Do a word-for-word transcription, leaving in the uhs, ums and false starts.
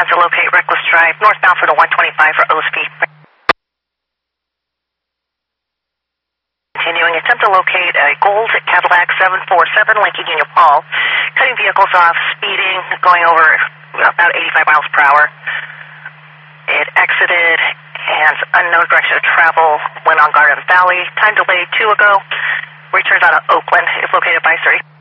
to locate Reckless Drive, northbound for the one twenty-five for O S P. Continuing, attempt to locate a gold Cadillac seven four seven Lincoln Union Paul, cutting vehicles off, speeding, going over about eighty-five miles per hour. It exited and unknown direction of travel, went on Garden Valley, time delayed two ago, returns out of Oakland, is located by thirty.